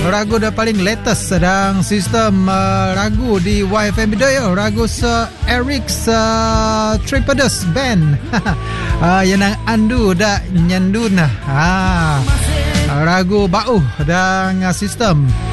Ragu dah paling latest sedang sistem ragu di YFM Bidaya. Ragu Eric Tripodes Band. Yang nang andu dak nyandun. Ragu bau dan sistem